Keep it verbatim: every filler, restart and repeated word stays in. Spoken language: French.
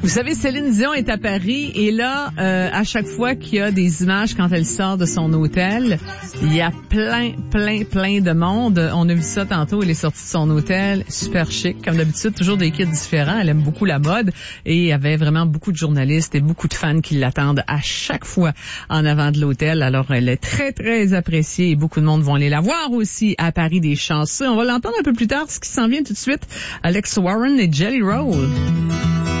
Vous savez, Céline Dion est à Paris et là, euh, à chaque fois qu'il y a des images quand elle sort de son hôtel, il y a plein, plein, plein de monde. On a vu ça tantôt, elle est sortie de son hôtel, super chic, comme d'habitude, toujours des kits différents. Elle aime beaucoup la mode et il y avait vraiment beaucoup de journalistes et beaucoup de fans qui l'attendent à chaque fois en avant de l'hôtel. Alors, elle est très, très appréciée et beaucoup de monde vont aller la voir aussi à Paris des chanceux. On va l'entendre un peu plus tard, ce qui s'en vient tout de suite. Alex Warren et Jelly Roll.